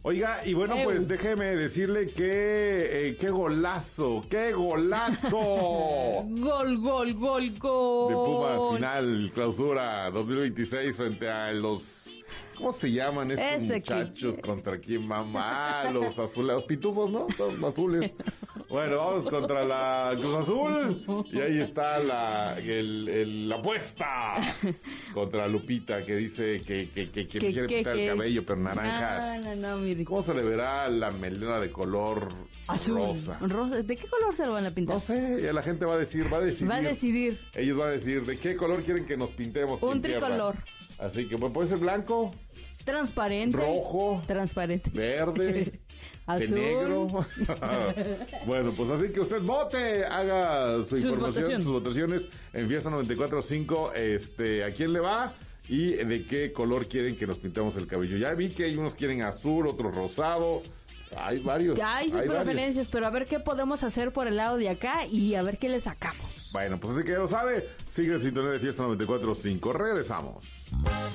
Oiga, y bueno, pues déjeme decirle que qué golazo. Gol. De Puma final, clausura 2026 frente a los... ¿Cómo se llaman estos muchachos? ¿Contra quién, mamá? Los azules, los pitufos, ¿no? Son azules. Bueno, vamos contra la Cruz Azul. Y ahí está la apuesta contra Lupita, que dice que quiere pintar el cabello, pero naranjas. No, mire. ¿Cómo se le verá la melena de color azul? Rosa. ¿De qué color se lo van a pintar? No sé, ya la gente va a decidir. Va a decidir. Ellos van a decir de qué color quieren que nos pintemos. Un tricolor. Así que puede ser blanco, transparente, rojo, transparente, verde, azul, negro. Bueno, pues así que usted vote, haga sus votaciones en Fiesta 94.5. ¿A quién le va? Y de qué color quieren que nos pintemos el cabello. Ya vi que hay unos quieren azul, otros rosado. Hay varios. Ya hay sus preferencias, pero a ver qué podemos hacer por el lado de acá y a ver qué le sacamos. Bueno, pues así que ya lo sabe. Sigue en sintonía de Fiesta 94.5. Regresamos.